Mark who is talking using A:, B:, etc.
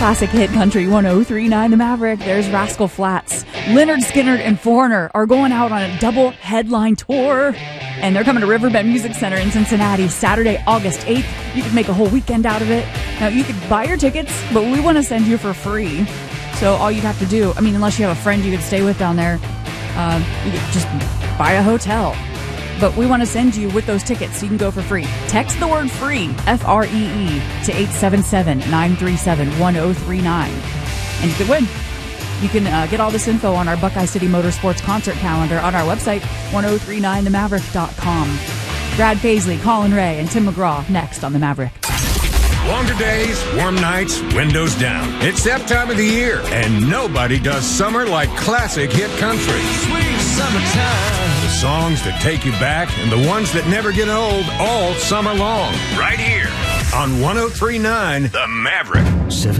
A: Classic Hit Country 103.9 The Maverick. There's Rascal Flatts. Leonard Skinner and Foreigner are going out on a double headline tour. And they're coming to Riverbend Music Center in Cincinnati Saturday, August 8th. You can make a whole weekend out of it. Now, you could buy your tickets, but we want to send you for free. So all you'd have to do, unless you have a friend you could stay with down there, you could just buy a hotel. But we want to send you with those tickets so you can go for free. Text the word FREE, F-R-E-E, to 877-937-1039. And you could win. You can get all this info on our Buckeye City Motorsports concert calendar on our website, 1039themaverick.com. Brad Paisley, Colin Ray, and Tim McGraw next on The Maverick.
B: Longer days, warm nights, windows down. It's that time of the year, and nobody does summer like Classic Hit Country.
C: Sweet summertime.
B: The songs that take you back and the ones that never get old all summer long. Right here on 103.9 The Maverick.